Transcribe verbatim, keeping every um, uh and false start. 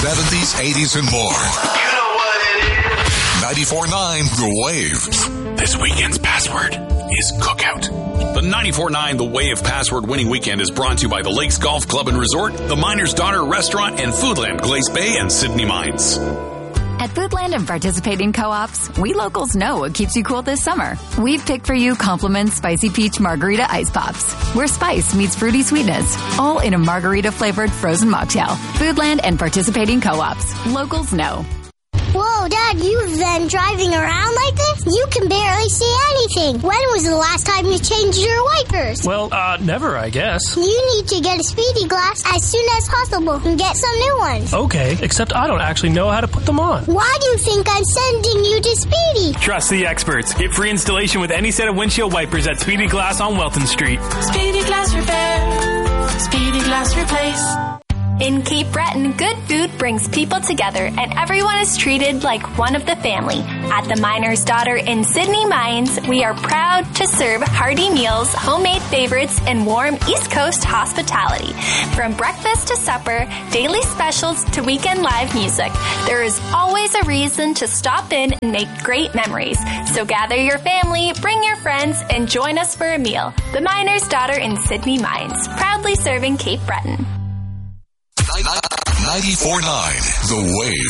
seventies, eighties, and more. You know what it is. ninety-four point nine The Wave. This weekend's password is Cookout. The ninety-four point nine The Wave Password Winning Weekend is brought to you by the Lakes Golf Club and Resort, the Miner's Daughter Restaurant, and Foodland, Glace Bay, and Sydney Mines. At Foodland and participating co-ops, we locals know what keeps you cool this summer. We've picked for you Compliment Spicy Peach Margarita Ice Pops, where spice meets fruity sweetness, all in a margarita-flavored frozen mocktail. Foodland and participating co-ops. Locals know. Whoa, Dad, you've been driving around like this? You can barely see anything. When was the last time you changed your wipers? Well, uh, never, I guess. You need to get a Speedy Glass as soon as possible and get some new ones. Okay, except I don't actually know how to put them on. Why do you think I'm sending you to Speedy? Trust the experts. Get free installation with any set of windshield wipers at Speedy Glass on Welton Street. Speedy Glass Repair. Speedy Glass Replace. In Cape Breton, good food brings people together and everyone is treated like one of the family. At the Miner's Daughter in Sydney Mines, we are proud to serve hearty meals, homemade favorites, and warm East Coast hospitality. From breakfast to supper, daily specials to weekend live music, there is always a reason to stop in and make great memories. So gather your family, bring your friends, and join us for a meal. The Miner's Daughter in Sydney Mines, proudly serving Cape Breton. ninety-four point nine The Wave.